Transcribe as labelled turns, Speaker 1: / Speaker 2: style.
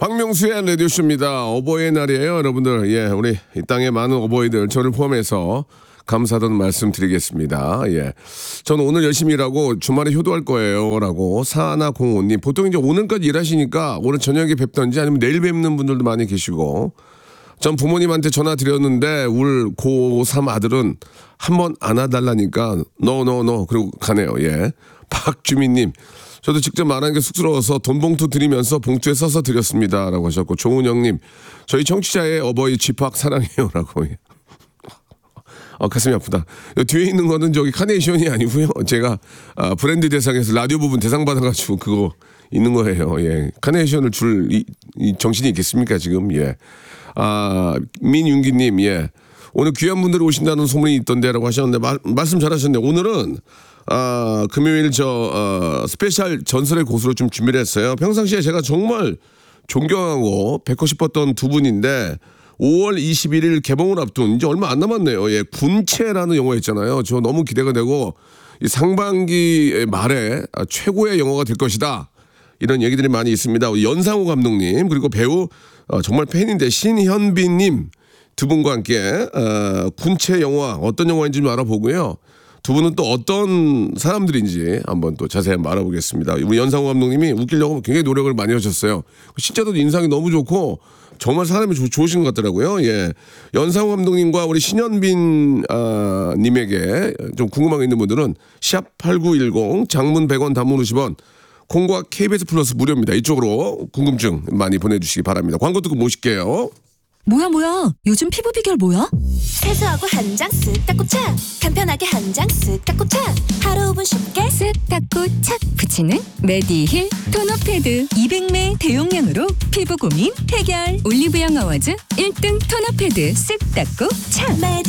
Speaker 1: 박명수의 라디오쇼입니다. 어버이날이에요, 여러분들. 예, 우리 이 땅의 많은 어버이들, 저를 포함해서 감사하다는 말씀 드리겠습니다. 예. 저는 오늘 열심히 일하고 주말에 효도할 거예요. 라고 사나공호님. 보통 이제 오늘까지 일하시니까 오늘 저녁에 뵙던지 아니면 내일 뵙는 분들도 많이 계시고. 전 부모님한테 전화 드렸는데 울 고3 아들은 한 번 안아달라니까 노 그리고 가네요. 예. 박주민님. 저도 직접 말하는 게 쑥스러워서 돈 봉투 드리면서 봉투에 써서 드렸습니다. 라고 하셨고, 조은영님, 저희 청취자의 어버이 집합 사랑해요. 라고. 가슴이 아프다. 뒤에 있는 거는 저기 카네이션이 아니고요. 제가 브랜드 대상에서 라디오 부분 대상 받아가지고 그거 있는 거예요. 예. 카네이션을 줄 이 정신이 있겠습니까, 지금? 예. 민윤기님, 예. 오늘 귀한 분들이 오신다는 소문이 있던데라고 하셨는데, 말씀 잘하셨네요. 오늘은 금요일 스페셜 전설의 고수로 좀 준비를 했어요. 평상시에 제가 정말 존경하고 뵙고 싶었던 두 분인데 5월 21일 개봉을 앞둔 이제 얼마 안 남았네요. 예, 군체라는 영화 있잖아요. 저 너무 기대가 되고 이 상반기 말에 최고의 영화가 될 것이다. 이런 얘기들이 많이 있습니다. 연상호 감독님 그리고 배우 정말 팬인데 신현빈님 두 분과 함께 군체 영화 어떤 영화인지 좀 알아보고요. 두 분은 또 어떤 사람들인지 한번 또 자세히 알아보겠습니다. 우리 연상호 감독님이 웃기려고 굉장히 노력을 많이 하셨어요. 실제로도 인상이 너무 좋고 정말 사람이 좋으신 것 같더라고요. 예. 연상호 감독님과 우리 신현빈 님에게 좀 궁금한 게 있는 분들은 샵8910 장문 100원 단문 50원 콩과 KBS 플러스 무료입니다. 이쪽으로 궁금증 많이 보내주시기 바랍니다. 광고 듣고 모실게요.
Speaker 2: 뭐야 요즘 피부 비결 뭐야?
Speaker 3: 세수하고 한 장 쓱 닦고 착 간편하게 한 장 쓱 닦고 착 하루 5분 쉽게
Speaker 2: 쓱 닦고 착 붙이는 메디힐 토너 패드 200매 대용량으로 피부 고민 해결 올리브영 어워즈 1등 토너 패드 쓱 닦고 착
Speaker 3: 메디